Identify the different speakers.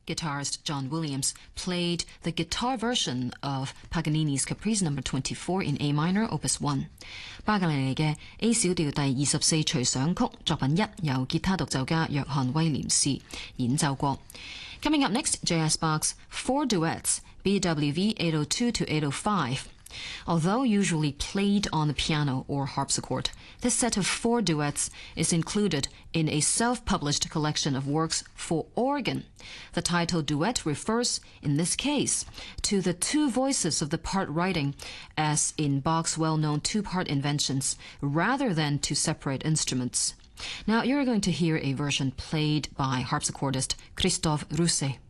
Speaker 1: guitarist John Williams played the guitar version of Paganini's Caprice No. 24 in A minor, Opus 1。巴格尼尼嘅 A 小調第24隨想曲作品1由吉他獨奏家約翰威廉士演奏過。Coming up next, J.S. Bach's 4 duets, BWV 802 to 805.Although usually played on the piano or harpsichord, this set of 4 duets is included in a self-published collection of works for organ. The title duet refers, in this case, to the 2 voices of the part writing, as in Bach's well-known 2-part inventions, rather than to separate instruments. Now you're going to hear a version played by harpsichordist Christoph Russe.